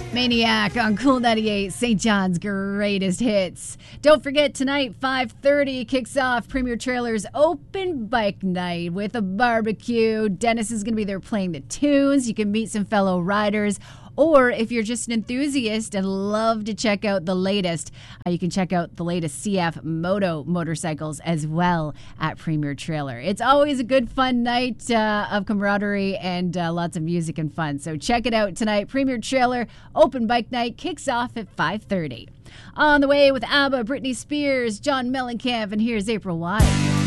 Maniac on Cool 98, St. John's greatest hits. Don't forget, tonight, 5:30, kicks off Premier Trailer's open bike night with a barbecue. Dennis is going to be there playing the tunes. You can meet some fellow riders. Or if you're just an enthusiast and love to check out the latest, you can check out the latest CF Moto motorcycles as well at Premier Trailer. It's always a good, fun night of camaraderie and lots of music and fun. So check it out tonight. Premier Trailer Open Bike Night kicks off at 5:30. On the way with ABBA, Britney Spears, John Mellencamp, and here's April Wise.